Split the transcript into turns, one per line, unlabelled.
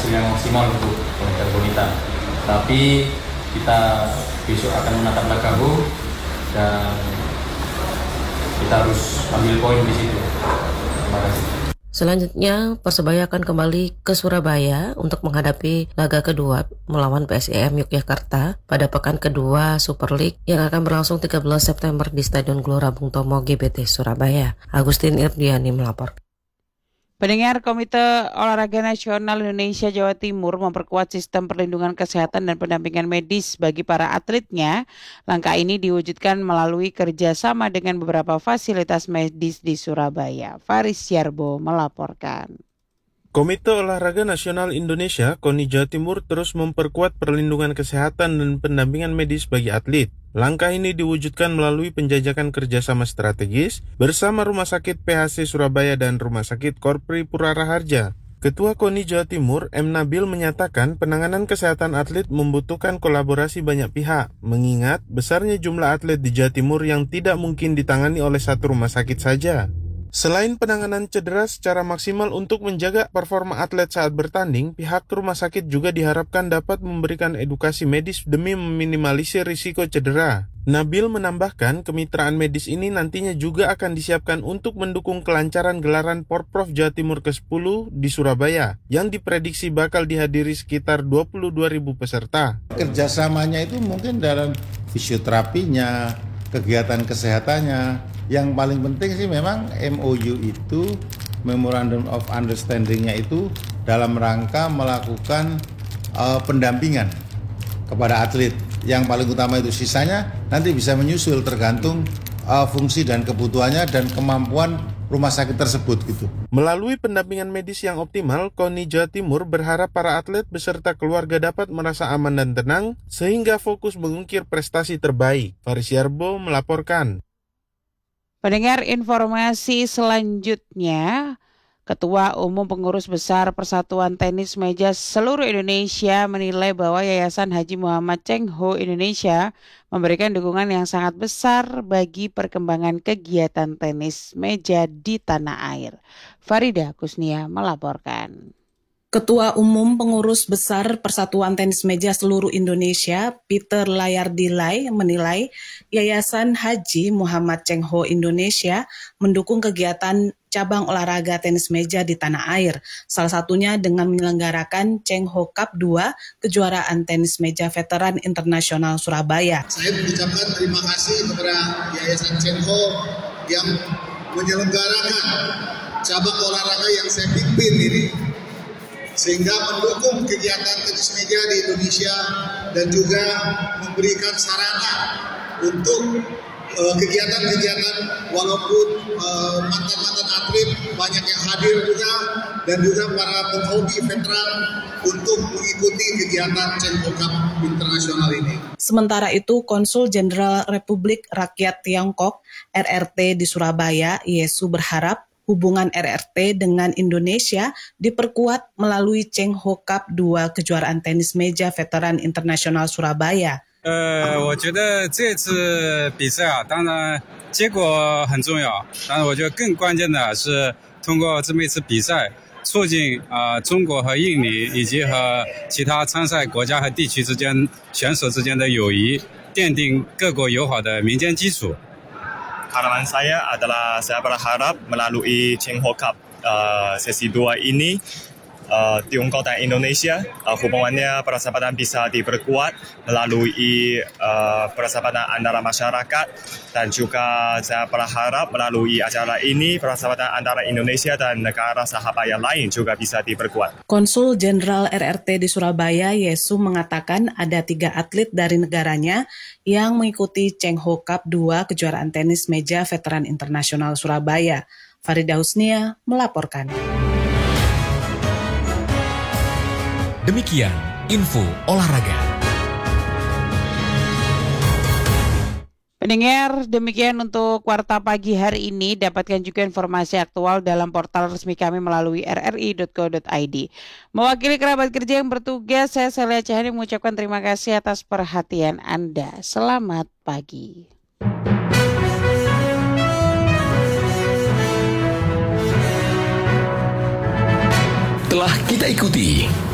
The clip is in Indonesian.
hasil yang maksimal untuk Komite Bonita. Tapi kita besok akan menatap Lagabu dan kita harus ambil poin di situ. Terima kasih.
Selanjutnya, Persebaya akan kembali ke Surabaya untuk menghadapi laga kedua melawan PSIM Yogyakarta pada pekan kedua Super League yang akan berlangsung 13 September di Stadion Gelora Bung Tomo GBT Surabaya. Agustin Irdiani melaporkan.
Pendengar, Komite Olahraga Nasional Indonesia Jawa Timur memperkuat sistem perlindungan kesehatan dan pendampingan medis bagi para atletnya. Langkah ini diwujudkan melalui kerjasama dengan beberapa fasilitas medis di Surabaya. Faris Yarbo melaporkan.
Komite Olahraga Nasional Indonesia (KONI) Jawa Timur terus memperkuat perlindungan kesehatan dan pendampingan medis bagi atlet. Langkah ini diwujudkan melalui penjajakan kerjasama strategis bersama Rumah Sakit PHC Surabaya dan Rumah Sakit Korpri Pura Raharja. Ketua KONI Jawa Timur, M. Nabil, menyatakan penanganan kesehatan atlet membutuhkan kolaborasi banyak pihak, mengingat besarnya jumlah atlet di Jawa Timur yang tidak mungkin ditangani oleh satu rumah sakit saja. Selain penanganan cedera secara maksimal untuk menjaga performa atlet saat bertanding, pihak rumah sakit juga diharapkan dapat memberikan edukasi medis demi meminimalisir risiko cedera. Nabil menambahkan kemitraan medis ini nantinya juga akan disiapkan untuk mendukung kelancaran gelaran Porprov Jawa Timur ke-10 di Surabaya yang diprediksi bakal dihadiri sekitar 22.000 peserta.
Kerjasamanya itu mungkin dalam fisioterapinya, kegiatan kesehatannya. Yang paling penting sih memang MOU itu, Memorandum of Understanding-nya itu dalam rangka melakukan pendampingan kepada atlet. Yang paling utama itu, sisanya nanti bisa menyusul tergantung fungsi dan kebutuhannya dan kemampuan rumah sakit tersebut gitu.
Melalui pendampingan medis yang optimal, KONI Jawa Timur berharap para atlet beserta keluarga dapat merasa aman dan tenang sehingga fokus mengukir prestasi terbaik. Faris Yarbo melaporkan.
Pendengar, informasi selanjutnya, Ketua Umum Pengurus Besar Persatuan Tenis Meja Seluruh Indonesia menilai bahwa Yayasan Haji Muhammad Cheng Ho Indonesia memberikan dukungan yang sangat besar bagi perkembangan kegiatan tenis meja di tanah air. Farida Kusnia melaporkan.
Ketua Umum Pengurus Besar Persatuan Tenis Meja Seluruh Indonesia, Peter Layardilai, menilai Yayasan Haji Muhammad Cheng Ho Indonesia mendukung kegiatan cabang olahraga tenis meja di tanah air, salah satunya dengan menyelenggarakan Cheng Ho Cup 2, kejuaraan tenis meja veteran internasional Surabaya.
Saya mengucapkan terima kasih kepada Yayasan Cheng Ho yang menyelenggarakan cabang olahraga yang saya pimpin ini, sehingga mendukung kegiatan tenis meja di Indonesia dan juga memberikan sarana untuk kegiatan-kegiatan, walaupun mantan-mantan atlet banyak yang hadir juga, dan juga para penghobi veteran untuk mengikuti kegiatan Cheng Ho Cup internasional ini.
Sementara itu, Konsul Jenderal Republik Rakyat Tiongkok RRT di Surabaya, Yesu, berharap hubungan RRT dengan Indonesia diperkuat melalui Cheng Ho Cup 2 kejuaraan tenis meja veteran internasional Surabaya.
我觉得这次比赛啊，当然结果很重要，但是我觉得更关键的是通过这么一次比赛，促进中国和印尼以及和其他参赛国家和地区之间选手之间的友谊，奠定各国友好的民间基础。
Harapan saya adalah saya berharap melalui Cheng Ho Cup sesi 2 ini Tiongkok dan Indonesia hubungannya persahabatan bisa diperkuat melalui persahabatan antara masyarakat, dan juga saya berharap melalui acara ini persahabatan antara Indonesia dan negara sahabat yang lain juga bisa diperkuat.
Konsul Jenderal RRT di Surabaya, Yesu, mengatakan ada 3 atlet dari negaranya yang mengikuti Cheng Ho Cup 2 kejuaraan tenis meja veteran internasional Surabaya. Farida Husnia melaporkan.
Demikian info olahraga.
Pendengar, demikian untuk Warta Pagi hari ini. Dapatkan juga informasi aktual dalam portal resmi kami melalui rri.co.id. Mewakili kerabat kerja yang bertugas, saya Celia Cahani mengucapkan terima kasih atas perhatian Anda. Selamat pagi.
Telah kita ikuti